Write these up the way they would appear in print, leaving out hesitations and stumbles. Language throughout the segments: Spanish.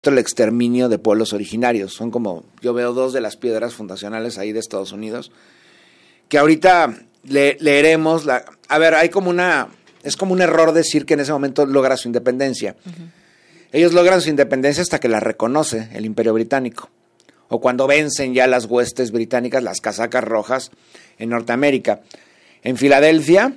el exterminio de pueblos originarios. Son como, yo veo dos de las piedras fundacionales ahí de Estados Unidos, que ahorita leeremos. A ver, es como un error decir que en ese momento logra su independencia. Uh-huh. Ellos logran su independencia hasta que la reconoce el Imperio Británico, o cuando vencen ya las huestes británicas, las casacas rojas en Norteamérica. En Filadelfia,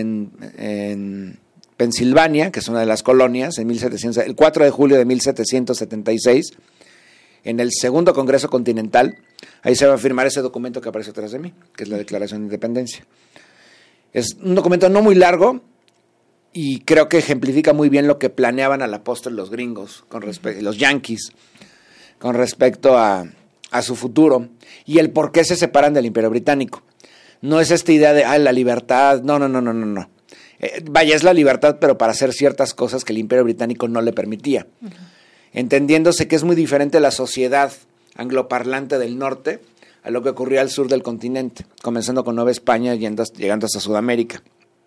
en Pensilvania, que es una de las colonias, el 4 de julio de 1776, en el segundo Congreso Continental, ahí se va a firmar ese documento que aparece atrás de mí, que es la Declaración de Independencia. Es un documento no muy largo y creo que ejemplifica muy bien lo que planeaban a la postre los gringos, los yanquis, con respecto a su futuro y el por qué se separan del Imperio Británico. No es esta idea de la libertad, no. Es la libertad, pero para hacer ciertas cosas que el Imperio Británico no le permitía. Uh-huh. Entendiéndose que es muy diferente la sociedad angloparlante del norte a lo que ocurría al sur del continente, comenzando con Nueva España y llegando hasta Sudamérica.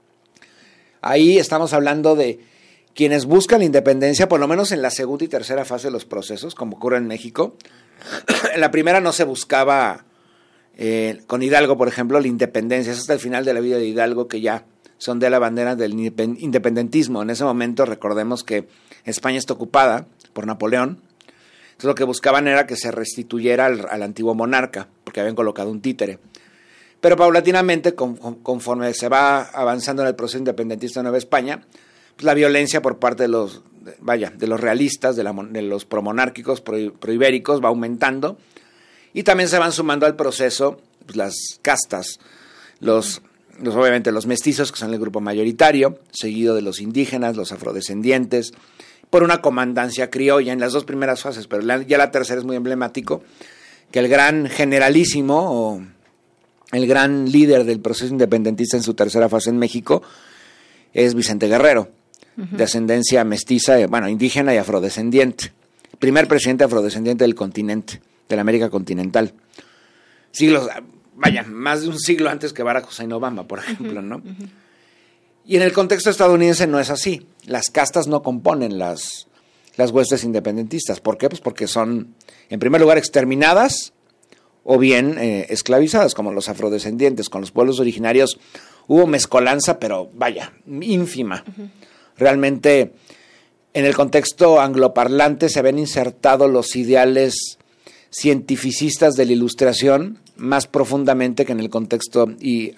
Ahí estamos hablando de quienes buscan la independencia, por lo menos en la segunda y tercera fase de los procesos, como ocurre en México. En la primera no se buscaba, con Hidalgo, por ejemplo, la independencia. Es hasta el final de la vida de Hidalgo que ya sondea la bandera del independentismo. En ese momento recordemos que España está ocupada por Napoleón. Entonces lo que buscaban era que se restituyera al antiguo monarca, porque habían colocado un títere. Pero paulatinamente, conforme se va avanzando en el proceso independentista de Nueva España, pues la violencia por parte de los realistas, de los promonárquicos, proibéricos, va aumentando. Y también se van sumando al proceso pues, las castas, obviamente los mestizos, que son el grupo mayoritario, seguido de los indígenas, los afrodescendientes, por una comandancia criolla en las dos primeras fases, pero ya la tercera es muy emblemático, que el gran generalísimo o el gran líder del proceso independentista en su tercera fase en México es Vicente Guerrero, uh-huh, de ascendencia mestiza, indígena y afrodescendiente, primer presidente afrodescendiente del continente, de la América continental. Más de un siglo antes que Barack Hussein Obama, por ejemplo, ¿no? Uh-huh. Y en el contexto estadounidense no es así. Las castas no componen las huestes independentistas. ¿Por qué? Pues porque son, en primer lugar, exterminadas o bien esclavizadas, como los afrodescendientes. Con los pueblos originarios hubo mezcolanza, pero ínfima. Uh-huh. Realmente, en el contexto angloparlante se habían insertado los ideales cientificistas de la Ilustración más profundamente que en el contexto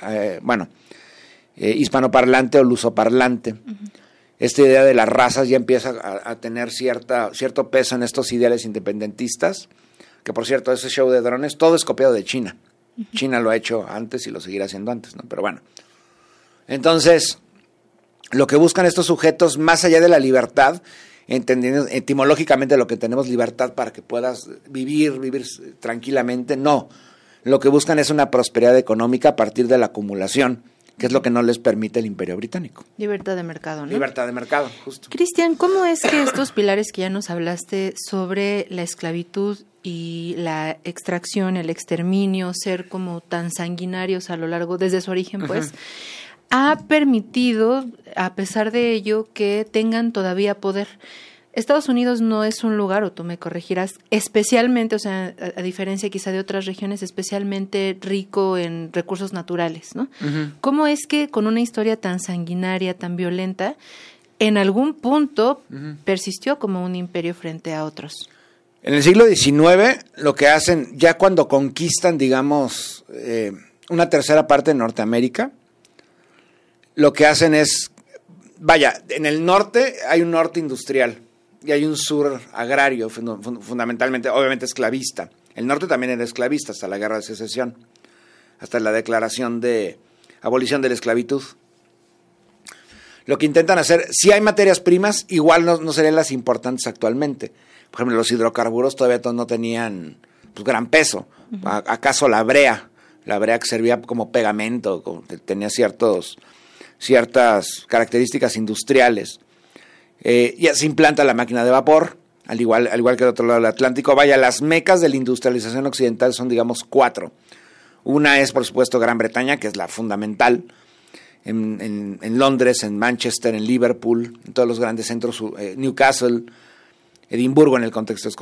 hispanoparlante o lusoparlante. Uh-huh. Esta idea de las razas ya empieza a tener cierto peso en estos ideales independentistas, que por cierto, ese show de drones, todo es copiado de China. Uh-huh. China lo ha hecho antes y lo seguirá haciendo antes, ¿no? Pero bueno. Entonces, lo que buscan estos sujetos, más allá de la libertad, entendiendo etimológicamente lo que tenemos libertad para que puedas vivir tranquilamente, no. Lo que buscan es una prosperidad económica a partir de la acumulación, que es lo que no les permite el Imperio Británico. Libertad de mercado, ¿no? Libertad de mercado, justo. Cristian, ¿cómo es que estos pilares que ya nos hablaste sobre la esclavitud y la extracción, el exterminio, ser como tan sanguinarios a lo largo, desde su origen, pues, uh-huh, ha permitido, a pesar de ello, que tengan todavía poder? Estados Unidos no es un lugar, o tú me corregirás, especialmente, o sea, a diferencia quizá de otras regiones, especialmente rico en recursos naturales, ¿no? Uh-huh. ¿Cómo es que con una historia tan sanguinaria, tan violenta, en algún punto uh-huh, persistió como un imperio frente a otros? En el siglo XIX, lo que hacen, ya cuando conquistan, digamos, una tercera parte de Norteamérica, lo que hacen es, en el norte hay un norte industrial, y hay un sur agrario, fundamentalmente, obviamente esclavista. El norte también era esclavista hasta la Guerra de Secesión, hasta la declaración de abolición de la esclavitud. Lo que intentan hacer, si hay materias primas, igual no serían las importantes actualmente. Por ejemplo, los hidrocarburos todavía no tenían gran peso. Uh-huh. ¿Acaso la brea que servía como pegamento, tenía ciertas características industriales? Ya se implanta la máquina de vapor, al igual que del otro lado del Atlántico. Las mecas de la industrialización occidental son, digamos, 4. Una es, por supuesto, Gran Bretaña, que es la fundamental, en Londres, en Manchester, en Liverpool, en todos los grandes centros, Newcastle, Edimburgo en el contexto